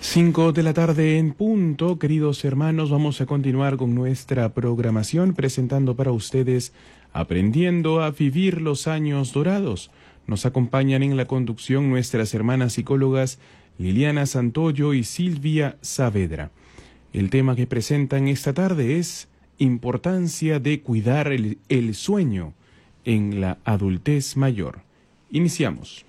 5 de la tarde en punto, queridos hermanos, vamos a continuar con nuestra programación presentando para ustedes Aprendiendo a Vivir los Años Dorados. Nos acompañan en la conducción nuestras hermanas psicólogas Liliana Santoyo y Silvia Saavedra. El tema que presentan esta tarde es Importancia de cuidar el sueño en la adultez mayor. Iniciamos.